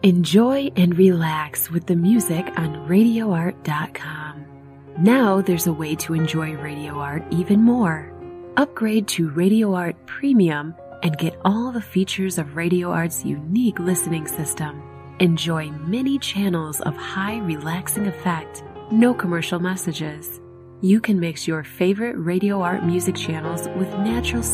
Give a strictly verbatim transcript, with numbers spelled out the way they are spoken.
Enjoy and relax with the music on radio art dot com. Now there's a way to enjoy Radio Art even more. Upgrade to Radio Art Premium and get all the features of Radio Art's unique listening system. Enjoy many channels of high relaxing effect, no commercial messages. You can mix your favorite Radio Art music channels with natural